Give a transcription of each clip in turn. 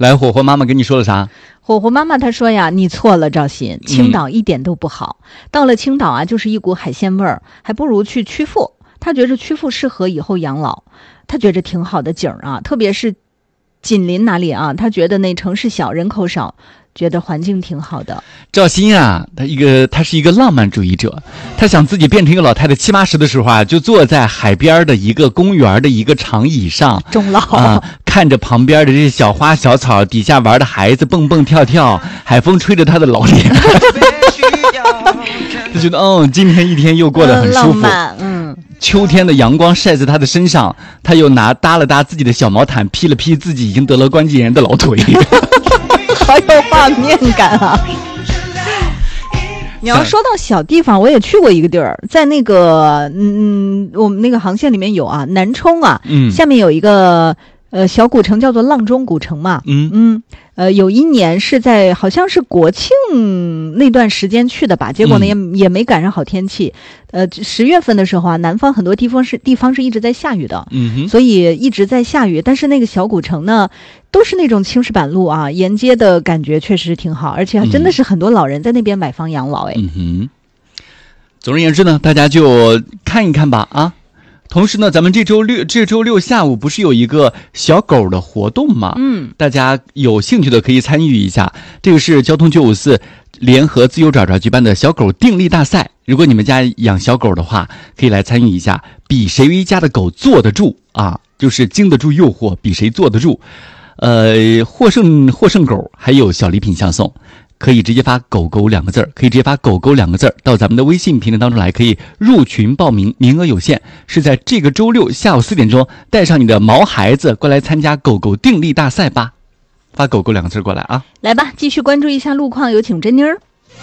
来，火火妈妈跟你说了啥？ 火火妈妈她说呀，你错了，赵鑫，青岛一点都不好。到了青岛啊，就是一股海鲜味儿，还不如去曲阜。她觉着曲阜适合以后养老，她觉着挺好的景儿啊，特别是紧邻哪里啊？她觉得那城市小，人口少，觉得环境挺好的。 赵鑫啊，他是一个浪漫主义者，他想自己变成一个老太太70、80的时候啊，就坐在海边的一个公园的一个长椅上， 终老看着旁边的这些小花小草底下玩的孩子蹦蹦跳跳，海风吹着他的老脸，就觉得今天一天又过得很舒服。 浪漫， 秋天的阳光晒在他的身上，他又搭了搭自己的小毛毯，披了披自己已经得了关节炎的老腿。 好有画面感啊！你要说到小地方，我也去过一个地儿，在那个我们那个航线里面有啊，南充啊，下面有一个小古城叫做浪中古城嘛，有一年是在好像是国庆那段时间去的吧，结果呢也没赶上好天气，10月份的时候啊，南方很多地方是一直在下雨的，所以一直在下雨，但是那个小古城呢都是那种青石板路啊，沿街的感觉确实挺好，而且真的是很多老人在那边买房养老总而言之呢，大家就看一看吧啊。同时呢，咱们这周六下午不是有一个小狗的活动吗？大家有兴趣的可以参与一下。这个是交通954联合自由爪爪举办的小狗定力大赛。如果你们家养小狗的话，可以来参与一下，比谁家的狗坐得住啊，就是经得住诱惑，比谁坐得住。获胜狗还有小礼品相送。可以直接发狗狗2个字，到咱们的微信平台当中来，可以入群报名，名额有限，是在这个周六下午4点钟，带上你的毛孩子过来参加狗狗定力大赛吧，发狗狗2个字过来啊！ 来吧，继续关注一下路况，有请珍妮儿。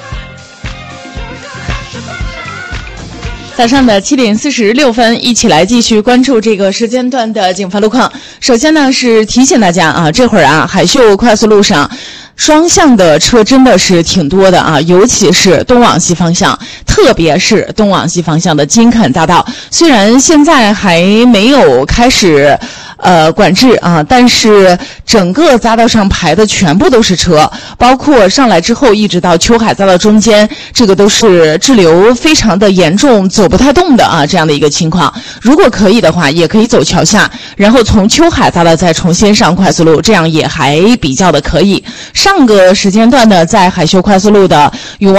早上的7点46分，一起来继续关注这个时间段的警方路况。首先呢是提醒大家啊，这会儿啊海秀快速路上双向的车真的是挺多的啊，尤其是东往西方向，特别是东往西方向的金肯大道，虽然现在还没有开始管制啊，但是整个匝道上排的全部都是车，包括上来之后一直到秋海匝道中间，这个都是滞留非常的严重，走不太动的啊，这样的一个情况。如果可以的话，也可以走桥下，然后从秋海匝道再重新上快速路，这样也还比较的可以。上个时间段呢，在海秀快速路的永